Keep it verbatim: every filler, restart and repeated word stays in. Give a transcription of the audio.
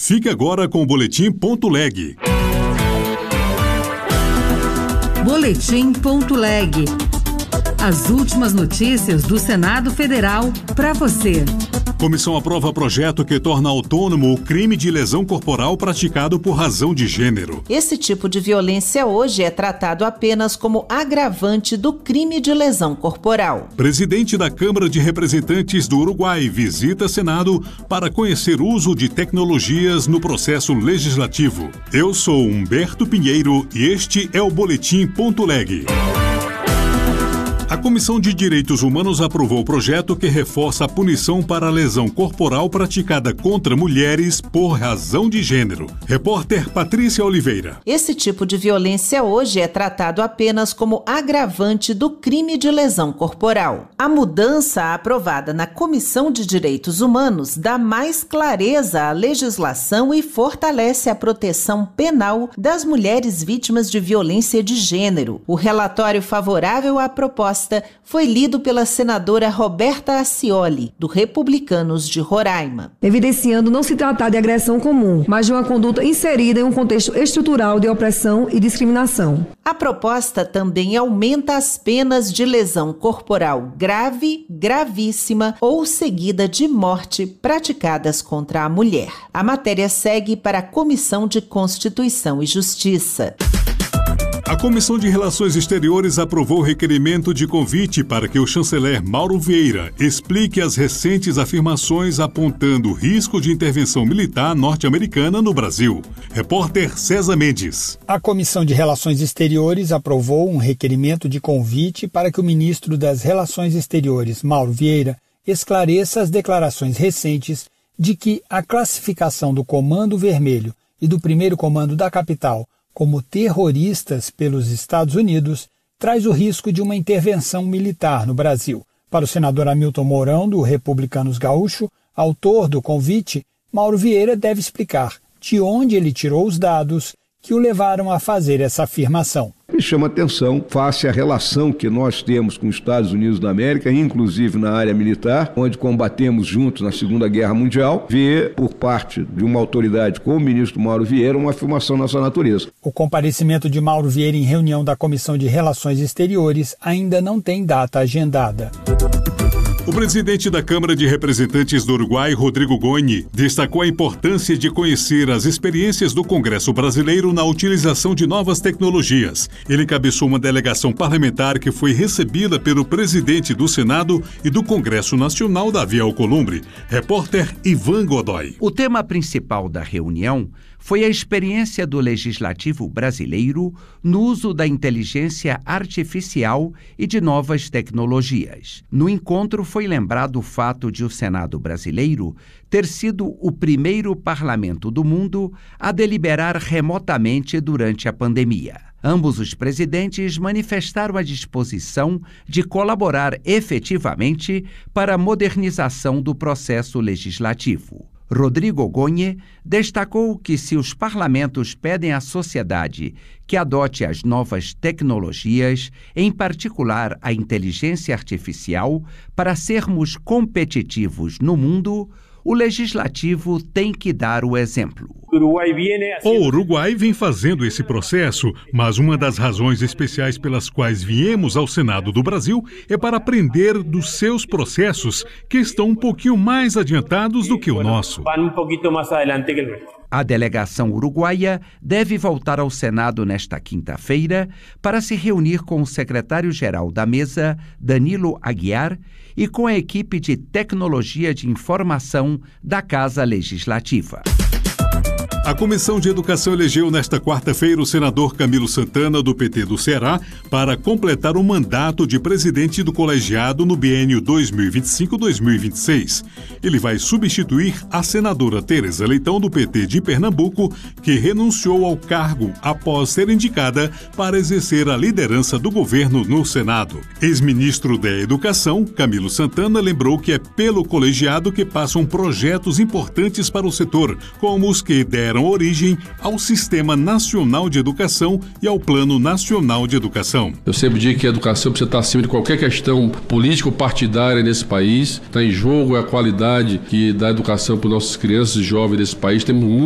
Fique agora com o Boletim Ponto Leg. Boletim Ponto Leg. As últimas notícias do Senado Federal para você. Comissão aprova projeto que torna autônomo o crime de lesão corporal praticado por razão de gênero. Esse tipo de violência hoje é tratado apenas como agravante do crime de lesão corporal. Presidente da Câmara de Representantes do Uruguai visita Senado para conhecer o uso de tecnologias no processo legislativo. Eu sou Humberto Pinheiro e este é o Boletim Ponto Leg. A Comissão de Direitos Humanos aprovou o projeto que reforça a punição para a lesão corporal praticada contra mulheres por razão de gênero. Repórter Patrícia Oliveira. Esse tipo de violência hoje é tratado apenas como agravante do crime de lesão corporal. A mudança aprovada na Comissão de Direitos Humanos dá mais clareza à legislação e fortalece a proteção penal das mulheres vítimas de violência de gênero. O relatório favorável à proposta foi lido pela senadora Roberta Accioli, do Republicanos de Roraima. Evidenciando não se tratar de agressão comum, mas de uma conduta inserida em um contexto estrutural de opressão e discriminação. A proposta também aumenta as penas de lesão corporal grave, gravíssima ou seguida de morte praticadas contra a mulher. A matéria segue para a Comissão de Constituição e Justiça. A Comissão de Relações Exteriores aprovou o requerimento de convite para que o chanceler Mauro Vieira explique as recentes afirmações apontando o risco de intervenção militar norte-americana no Brasil. Repórter César Mendes. A Comissão de Relações Exteriores aprovou um requerimento de convite para que o ministro das Relações Exteriores, Mauro Vieira, esclareça as declarações recentes de que a classificação do Comando Vermelho e do Primeiro Comando da Capital como terroristas pelos Estados Unidos, traz o risco de uma intervenção militar no Brasil. Para o senador Hamilton Mourão, do Republicanos Gaúcho, autor do convite, Mauro Vieira deve explicar de onde ele tirou os dados que o levaram a fazer essa afirmação. Me chama a atenção face à relação que nós temos com os Estados Unidos da América, inclusive na área militar, onde combatemos juntos na Segunda Guerra Mundial, ver por parte de uma autoridade como o ministro Mauro Vieira uma afirmação nessa natureza. O comparecimento de Mauro Vieira em reunião da Comissão de Relações Exteriores ainda não tem data agendada. O presidente da Câmara de Representantes do Uruguai, Rodrigo Goñi, destacou a importância de conhecer as experiências do Congresso brasileiro na utilização de novas tecnologias. Ele encabeçou uma delegação parlamentar que foi recebida pelo presidente do Senado e do Congresso Nacional, Davi Alcolumbre. Repórter Ivan Godoy. O tema principal da reunião foi a experiência do legislativo brasileiro no uso da inteligência artificial e de novas tecnologias. No encontro foi lembrado o fato de o Senado brasileiro ter sido o primeiro parlamento do mundo a deliberar remotamente durante a pandemia. Ambos os presidentes manifestaram a disposição de colaborar efetivamente para a modernização do processo legislativo. Rodrigo Goñi destacou que se os parlamentos pedem à sociedade que adote as novas tecnologias, em particular a inteligência artificial, para sermos competitivos no mundo, o legislativo tem que dar o exemplo. O Uruguai vem fazendo esse processo, mas uma das razões especiais pelas quais viemos ao Senado do Brasil é para aprender dos seus processos, que estão um pouquinho mais adiantados do que o nosso. A delegação uruguaia deve voltar ao Senado nesta quinta-feira para se reunir com o secretário-geral da mesa, Danilo Aguiar, e com a equipe de tecnologia de informação da Casa Legislativa. A Comissão de Educação elegeu nesta quarta-feira o senador Camilo Santana, do P T do Ceará, para completar o mandato de presidente do colegiado no biênio dois mil e vinte e cinco a dois mil e vinte e seis. Ele vai substituir a senadora Tereza Leitão, do P T de Pernambuco, que renunciou ao cargo após ser indicada para exercer a liderança do governo no Senado. Ex-ministro da Educação, Camilo Santana, lembrou que é pelo colegiado que passam projetos importantes para o setor, como os que deram origem ao Sistema Nacional de Educação e ao Plano Nacional de Educação. Eu sempre digo que a educação precisa estar acima de qualquer questão político-partidária nesse país. Está em jogo a qualidade que da educação para nossas crianças e jovens desse país. Temos